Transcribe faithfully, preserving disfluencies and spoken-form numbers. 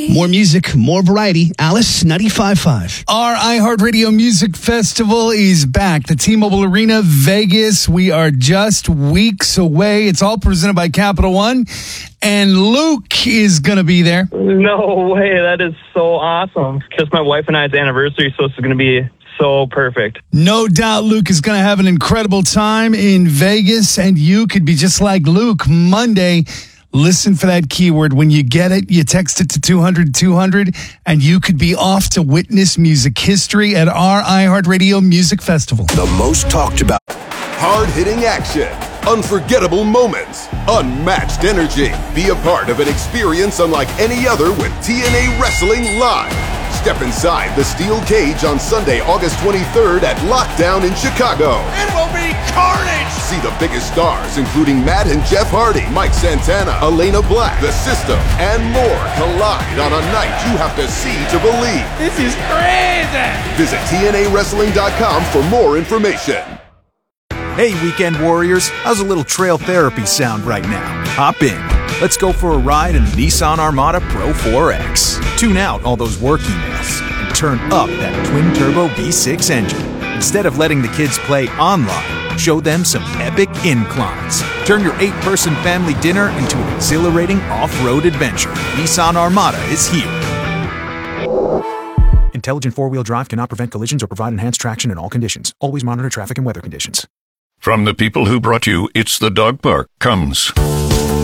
More music, more variety. Alice, ninety-five point five. Our iHeartRadio Music Festival is back. The T-Mobile Arena, Vegas. We are just weeks away. It's all presented by Capital One. And Luke is going to be there. No way. That is so awesome. Just my wife and I's anniversary, so it's going to be so perfect. No doubt Luke is going to have an incredible time in Vegas, and you could be just like Luke. Monday, listen for that keyword. When you get it, you text it to two hundred two hundred, and you could be off to witness music history at our iHeartRadio Music Festival. The most talked about. Hard-hitting action, unforgettable moments, unmatched energy. Be a part of an experience unlike any other with T N A Wrestling Live. Step inside the steel cage on Sunday, August twenty-third at Lockdown in Chicago. It will be carnage! See the biggest stars, including Matt and Jeff Hardy, Mike Santana, Elena Black, The System, and more collide on a night you have to see to believe. This is crazy! Visit T N A wrestling dot com for more information. Hey, Weekend Warriors, how's a little trail therapy sound right now? Hop in. Let's go for a ride in the Nissan Armada Pro four X. Tune out all those work emails and turn up that twin-turbo V six engine. Instead of letting the kids play online, show them some epic inclines. Turn your eight-person family dinner into an exhilarating off-road adventure. Nissan Armada is here. Intelligent four-wheel drive cannot prevent collisions or provide enhanced traction in all conditions. Always monitor traffic and weather conditions. From the people who brought you It's the Dog Park comes